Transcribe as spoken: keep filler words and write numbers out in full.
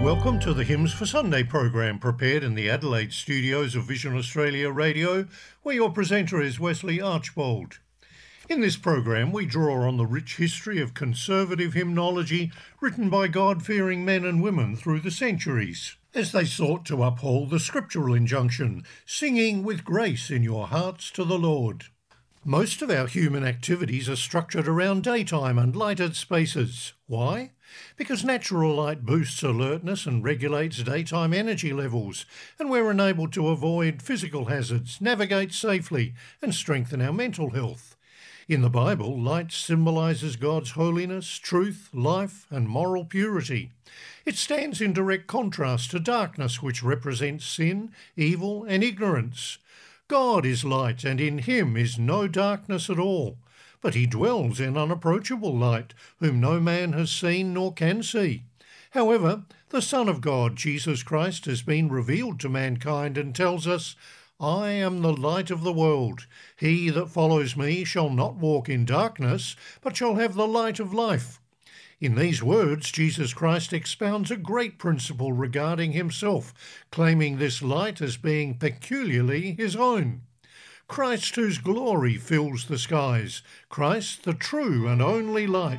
Welcome to the Hymns for Sunday program, prepared in the Adelaide studios of Vision Australia Radio, where your presenter is Wesley Archbold. In this program, we draw on the rich history of conservative hymnology written by God-fearing men and women through the centuries, as they sought to uphold the scriptural injunction, singing with grace in your hearts to the Lord. Most of our human activities are structured around daytime and lighted spaces. Why? Because natural light boosts alertness and regulates daytime energy levels, and we're enabled to avoid physical hazards, navigate safely, and strengthen our mental health. In the Bible, light symbolises God's holiness, truth, life, and moral purity. It stands in direct contrast to darkness, which represents sin, evil, and ignorance. God is light, and in him is no darkness at all. But he dwells in unapproachable light, whom no man has seen nor can see. However, the Son of God, Jesus Christ, has been revealed to mankind and tells us, I am the light of the world. He that follows me shall not walk in darkness, but shall have the light of life. In these words, Jesus Christ expounds a great principle regarding himself, claiming this light as being peculiarly his own. Christ, whose glory fills the skies, Christ, the true and only light,